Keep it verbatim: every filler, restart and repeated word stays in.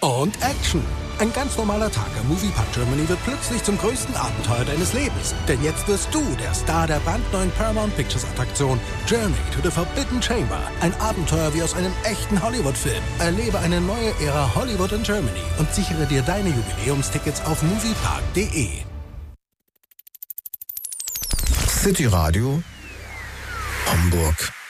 Und Action. Ein ganz normaler Tag am Moviepark Germany wird plötzlich zum größten Abenteuer deines Lebens. Denn jetzt wirst du der Star der brandneuen Paramount Pictures Attraktion Journey to the Forbidden Chamber. Ein Abenteuer wie aus einem echten Hollywood-Film. Erlebe eine neue Ära Hollywood in Germany und sichere dir deine Jubiläumstickets auf moviepark punkt de. City Radio Hamburg.